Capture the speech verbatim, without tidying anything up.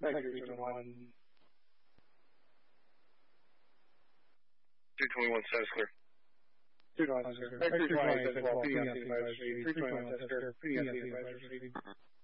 three twenty-one. two twenty-one, status clear. two twenty-one, status clear. three twenty-one, says well, P D M C advisory. three twenty-one, says clear. P D M C advisory.